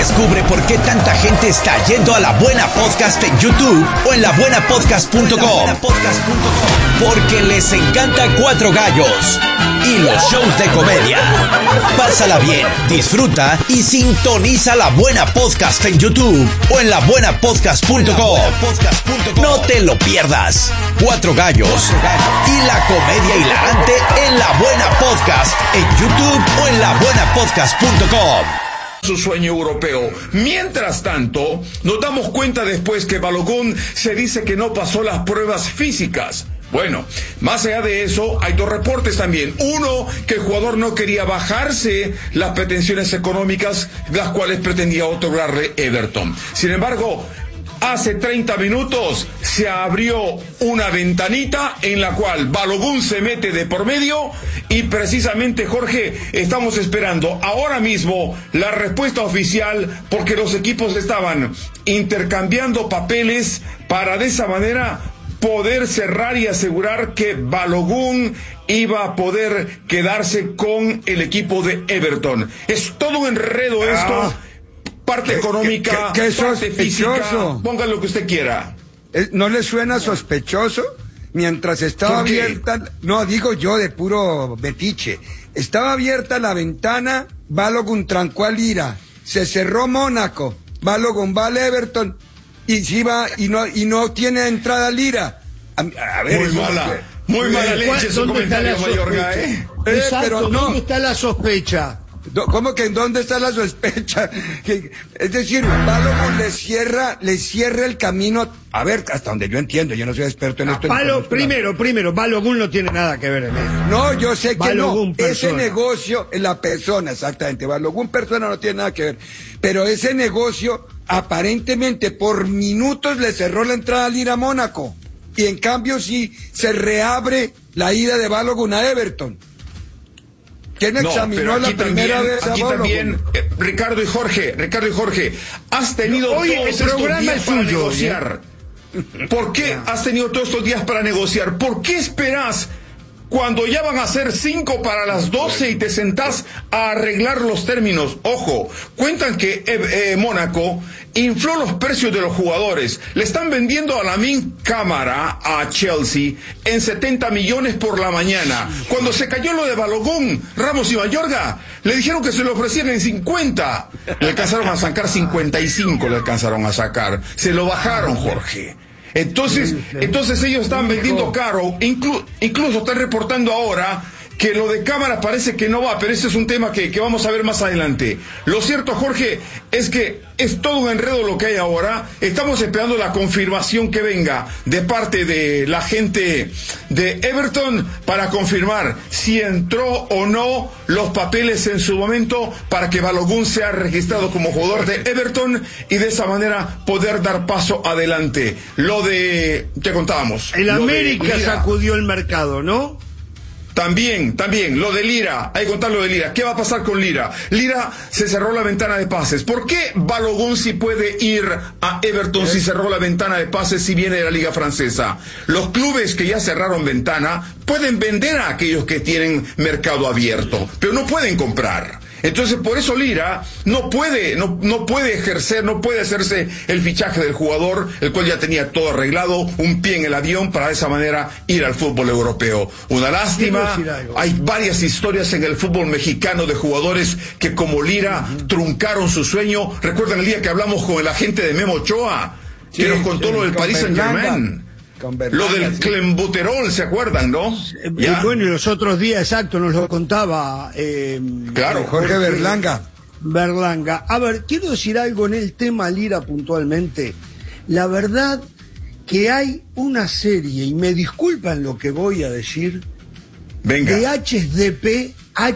Descubre por qué tanta gente está yendo a La Buena Podcast en YouTube o en labuenapodcast.com. Porque les encanta Cuatro Gallos y los shows de comedia. Pásala bien, disfruta y sintoniza La Buena Podcast en YouTube o en labuenapodcast.com. No te lo pierdas. Cuatro Gallos y la comedia hilarante en La Buena Podcast en YouTube o en labuenapodcast.com. Su sueño europeo. Mientras tanto, nos damos cuenta después que Balogun se dice que no pasó las pruebas físicas. Bueno, más allá de eso, hay dos reportes también. Uno, que el jugador no quería bajarse las pretensiones económicas, las cuales pretendía otorgarle Everton. Sin embargo, hace 30 minutos se abrió una ventanita en la cual Balogun se mete de por medio y precisamente, Jorge, estamos esperando ahora mismo la respuesta oficial porque los equipos estaban intercambiando papeles para de esa manera poder cerrar y asegurar que Balogun iba a poder quedarse con el equipo de Everton. Es todo un enredo esto. Parte económica, parte física, ponga lo que usted quiera. ¿No le suena sospechoso? Mientras estaba abierta, no, digo yo de puro metiche, estaba abierta la ventana, Balogun trancó a Lira, se cerró Mónaco, Balogun va al Everton y si va y no tiene entrada Lira. A ver, muy mala leche su comentario, Mayorga, Exacto, ¿dónde está la sospecha? ¿Cómo que en dónde está la sospecha? Es decir, Balogun le cierra el camino. A ver, hasta donde yo entiendo, yo no soy experto en esto. Primero, Balogun no tiene nada que ver en eso. No, yo sé que Balogun no. Persona. Ese negocio, la persona, exactamente. Balogun persona no tiene nada que ver. Pero ese negocio, aparentemente, por minutos le cerró la entrada al ir a Mónaco. Y en cambio, sí, se reabre la ida de Balogun a Everton. ¿Quién examinó la primera vez a Balogun? También, Ricardo y Jorge, has tenido todos estos días para negociar. ¿Por qué has tenido todos estos días para negociar? ¿Por qué esperás cuando ya van a ser 5 para las 12 y te sentás a arreglar los términos? Ojo, cuentan que Mónaco infló los precios de los jugadores. Le están vendiendo a Lamine Camara a Chelsea en 70 millones por la mañana. Cuando se cayó lo de Balogun, Ramos y Mayorga, le dijeron que se lo ofrecían en 50. Le alcanzaron a sacar 55, le alcanzaron a sacar. Se lo bajaron, Jorge. Entonces ellos están vendiendo caro, incluso están reportando ahora que lo de Cámara parece que no va, pero ese es un tema que vamos a ver más adelante. Lo cierto, Jorge, es que es todo un enredo lo que hay ahora. Estamos esperando la confirmación que venga de parte de la gente de Everton para confirmar si entró o no los papeles en su momento para que Balogun sea registrado como jugador de Everton y de esa manera poder dar paso adelante. Lo de... ¿qué contábamos? El América sacudió el mercado, ¿no? También, lo de Lira, hay que contar lo de Lira. ¿Qué va a pasar con Lira? Lira se cerró la ventana de pases. ¿Por qué Balogun sí puede ir a Everton si cerró la ventana de pases si viene de la Liga Francesa? Los clubes que ya cerraron ventana pueden vender a aquellos que tienen mercado abierto, pero no pueden comprar. Entonces, por eso Lira no puede ejercer, no puede hacerse el fichaje del jugador, el cual ya tenía todo arreglado, un pie en el avión para de esa manera ir al fútbol europeo. Una lástima, hay varias historias en el fútbol mexicano de jugadores que como Lira truncaron su sueño. ¿Recuerdan el día que hablamos con el agente de Memo Ochoa? Que nos contó lo del Paris Saint-Germain. Lo del clenbuterol, ¿se acuerdan, no? Bueno, y los otros días, exacto, nos lo contaba claro, Jorge Berlanga. A ver, quiero decir algo en el tema Lira puntualmente. La verdad que hay una serie, y me disculpan lo que voy a decir, venga, de HDP,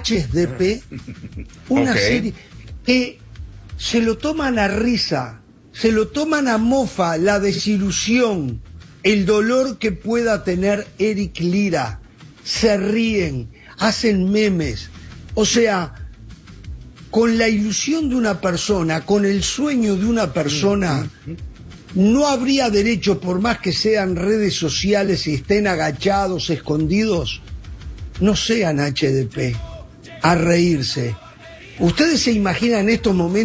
una serie que se lo toman a risa, se lo toman a mofa, la desilusión, el dolor que pueda tener Eric Lira, se ríen, hacen memes, o sea, con la ilusión de una persona, con el sueño de una persona, no habría derecho, por más que sean redes sociales y estén agachados, escondidos, no sean HDP, a reírse. Ustedes se imaginan en estos momentos